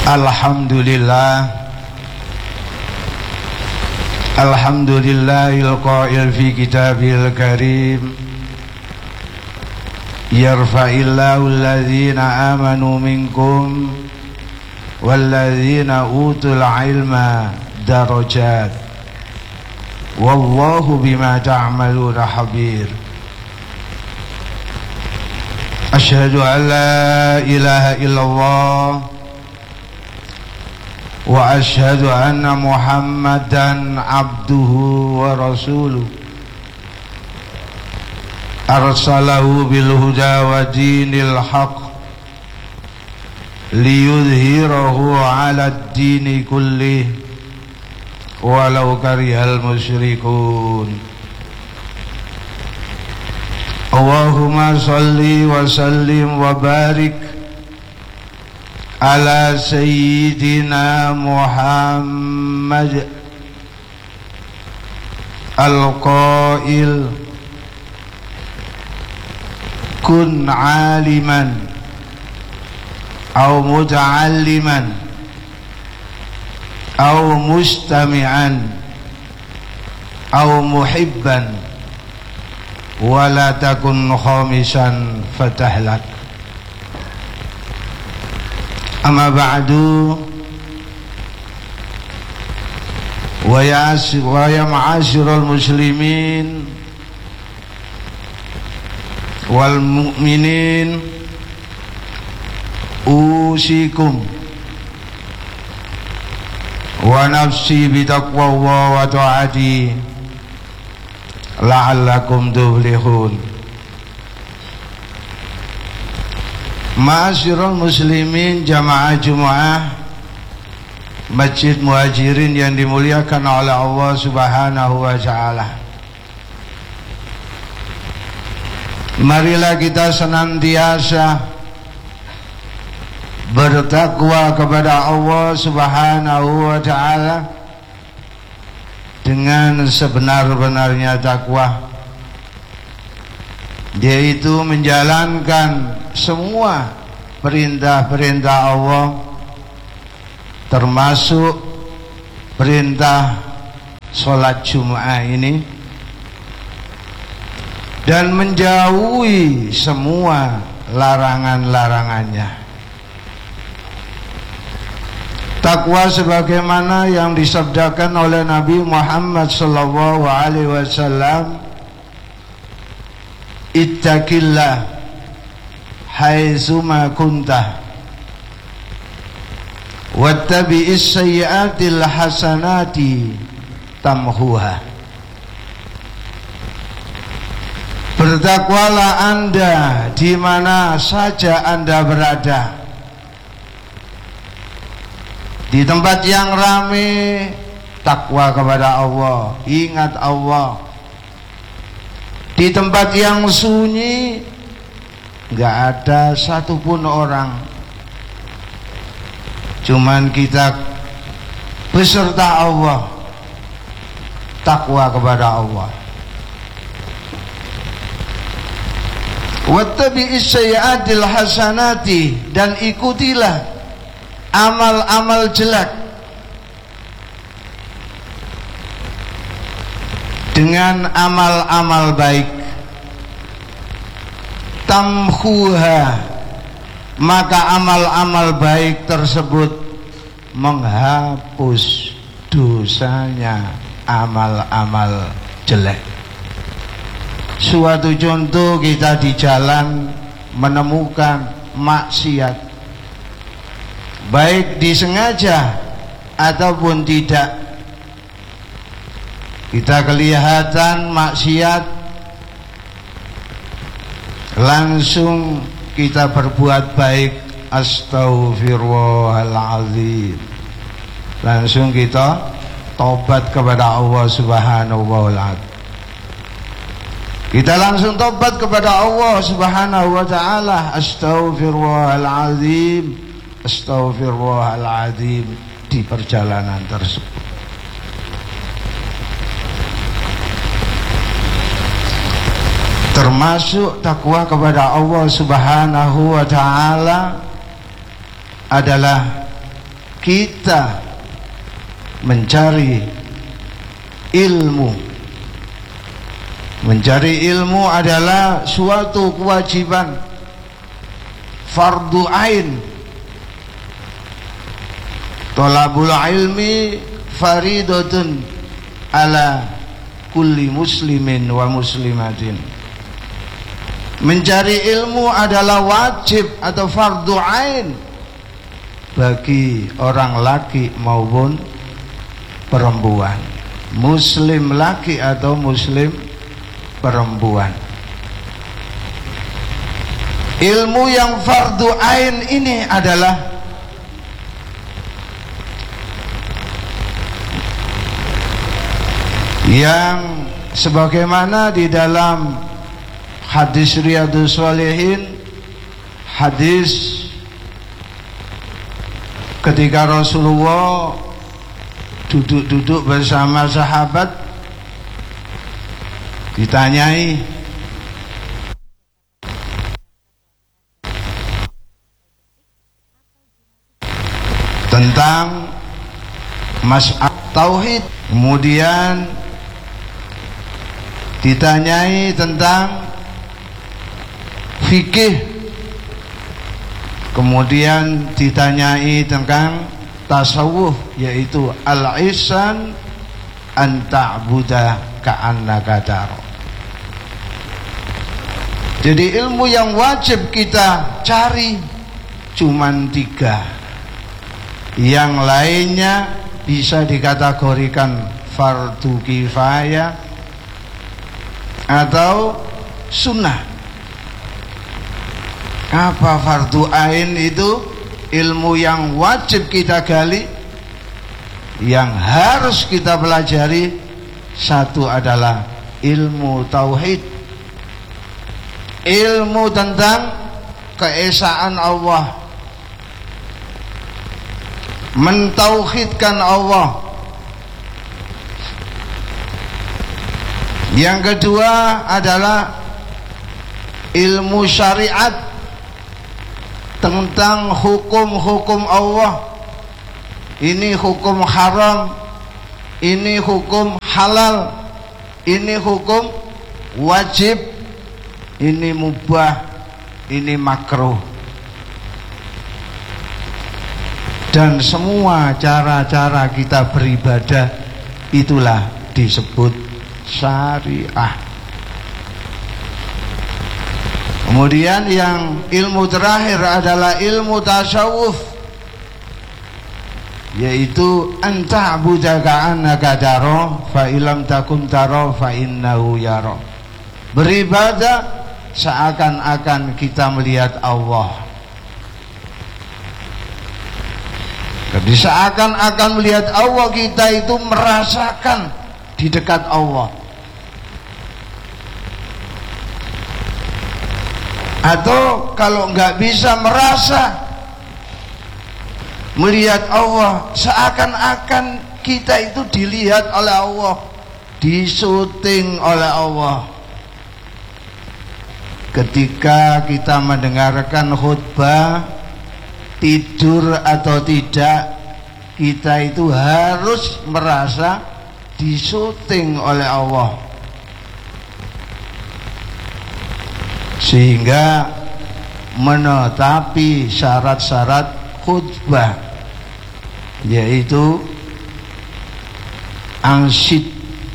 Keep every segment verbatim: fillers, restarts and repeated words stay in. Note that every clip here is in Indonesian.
Alhamdulillah Alhamdulillahil qail fi kitabil karim yarfa'illahu alladhina amanu minkum walladhina utul ilma darajat wallahu bima ta'maluna khabir. Asyhadu an la ilaha illallah wa asyhadu anna Muhammadan abduhu wa rasuluh arsalahu bil huda wa dinil haq liyudhhirahu ala ad-dini kullih walau karihal musyrikun. Allahumma salli wa sallim wa barik ala sayyidina Muhammad al-qail kun aliman aw muta'alliman aw mustami'an aw muhibban wa la takun khamisan fatahlak. Amma ba'du wa ya wa ya ma'asyiral muslimin wal mu'minin usikum wa nafsi bitaqwallah wa ta'ati la'allakum tuflihun. Ma'asyiral muslimin jamaah Jumaah Masjid Muhajirin yang dimuliakan oleh Allah Subhanahu wa ta'ala, marilah kita senantiasa bertakwa kepada Allah Subhanahu wa ta'ala dengan sebenar-benarnya takwa, yaitu menjalankan semua perintah-perintah Allah, termasuk perintah sholat Jumat ini, dan menjauhi semua larangan-larangannya. Takwa sebagaimana yang disabdakan oleh Nabi Muhammad sallallahu alaihi wasallam, ittaqillah haitsuma kunta wattabi'is sayyi'atil hasanati tamhuha. Bertakwalah Anda di mana saja Anda berada, di tempat yang ramai takwa kepada Allah, ingat Allah. Di tempat yang sunyi nggak ada satupun orang, cuman kita beserta Allah, takwa kepada Allah. Wattabi'is sayyi'atil hasanati, dan ikutilah amal-amal jelek dengan amal-amal baik. Tamhuha, maka amal-amal baik tersebut menghapus dosanya amal-amal jelek. Suatu contoh, kita di jalan menemukan maksiat, baik disengaja ataupun tidak. Kita kelihatan maksiat, langsung kita berbuat baik, astaghfirullahaladzim, langsung kita tobat kepada Allah Subhanahu wa ta'ala. Kita langsung tobat kepada Allah Subhanahu wa ta'ala, astaghfirullahaladzim, astaghfirullahaladzim, di perjalanan tersebut. Termasuk takwa kepada Allah Subhanahu wa ta'ala adalah kita mencari ilmu. Mencari ilmu adalah suatu kewajiban, fardu ain. Thalabul ilmi faridatun ala kulli muslimin wa muslimatin. Mencari ilmu adalah wajib atau fardu ain bagi orang laki maupun perempuan, muslim laki atau muslim perempuan. Ilmu yang fardu ain ini adalah yang sebagaimana di dalam hadis Riyadhus Shalihin, hadis ketika Rasulullah duduk-duduk bersama sahabat, ditanyai tentang masalah tauhid, kemudian ditanyai tentang fikih, kemudian ditanyai tentang tasawuf, yaitu al-ihsan an ta'buda ka'annaka tara. Jadi ilmu yang wajib kita cari cuman tiga, yang lainnya bisa dikategorikan fardu kifayah atau sunnah. Apa fardu ain itu? Ilmu yang wajib kita gali, yang harus kita pelajari. Satu adalah ilmu tauhid, ilmu tentang keesaan Allah, mentauhidkan Allah. Yang kedua adalah ilmu syariat tentang hukum-hukum Allah. Ini hukum haram, ini hukum halal, ini hukum wajib, ini mubah, ini makruh. Dan semua cara-cara kita beribadah itulah disebut syariah. Kemudian yang ilmu terakhir adalah ilmu tasawuf, yaitu anta'buda ka'annaka tara fa illam takun tara fa innahu yara. Beribadah seakan-akan kita melihat Allah. Jadi seakan-akan melihat Allah, kita itu merasakan di dekat Allah. Atau kalau nggak bisa merasa melihat Allah, seakan-akan kita itu dilihat oleh Allah, disuting oleh Allah. Ketika kita mendengarkan khutbah, tidur atau tidak, kita itu harus merasa disuting oleh Allah, sehingga menetapi syarat-syarat khutbah, yaitu ansyid,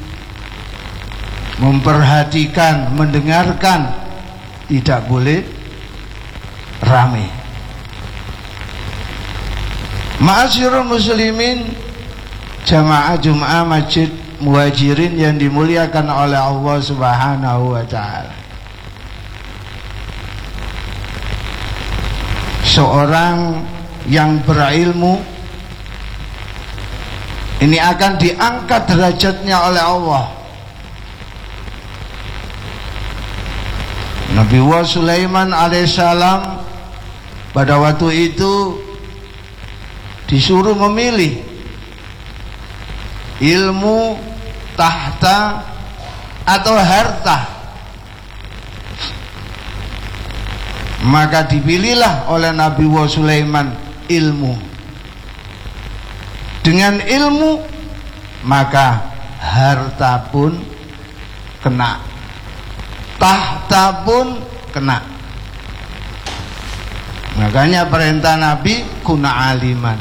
memperhatikan, mendengarkan, tidak boleh rame. Ma'asyiral muslimin, jamaah Jum'ah Masjid Muhajirin yang dimuliakan oleh Allah Subhanahu wa ta'ala. Seorang yang berilmu ini akan diangkat derajatnya oleh Allah. Nabi Sulaiman alaihissalam pada waktu itu disuruh memilih ilmu, tahta atau harta. Maka dipilihlah oleh Nabi Sulaiman ilmu. Dengan ilmu maka harta pun kena, tahta pun kena. Makanya perintah Nabi kuna aliman.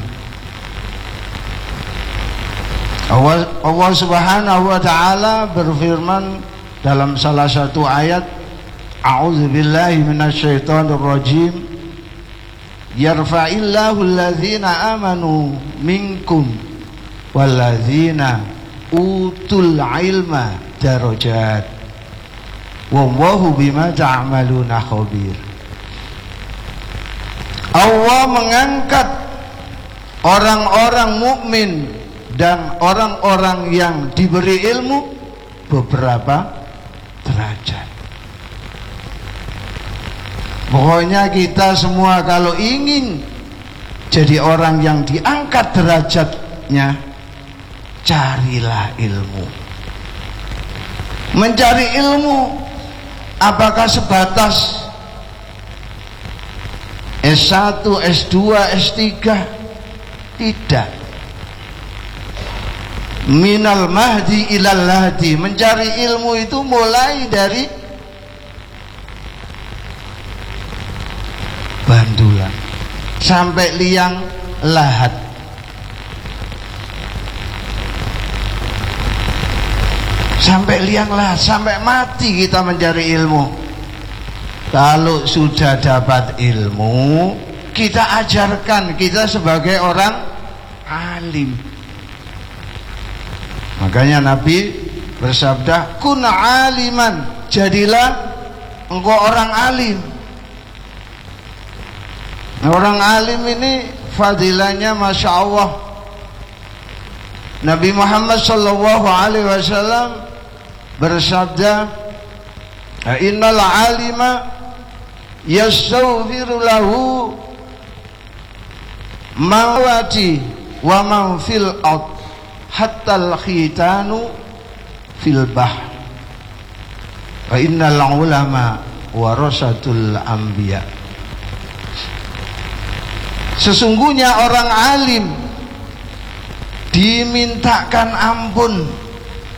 Allah, Allah Subhanahu wa taala berfirman dalam salah satu ayat, a'udzubillahi minasyaitonir rajim, yarfa'illahu alladzina amanu minkum walladzina utul ilma darajat wallahu bima ta'maluna khabir. Allah mengangkat orang-orang mukmin dan orang-orang yang diberi ilmu beberapa derajat. Pokoknya kita semua kalau ingin jadi orang yang diangkat derajatnya, carilah ilmu. Mencari ilmu apakah sebatas S satu, S dua, S tiga? Tidak. Minal mahdi ilal lahdi. Mencari ilmu itu mulai dari bandulan sampai liang lahat. Sampai liang lahat, sampai mati kita mencari ilmu. Kalau sudah dapat ilmu, kita ajarkan, kita sebagai orang alim. Makanya Nabi bersabda, kun aliman, jadilah engkau orang alim. Orang alim ini fadilahnya Masya Allah. Nabi Muhammad Sallallahu Alaihi Wasallam bersabda, innal alima yastaghfiru lahu mawati wa man fil ard hatta al-khitanu fil bahr wa innal ulama warasatul anbiya. Sesungguhnya orang alim dimintakan ampun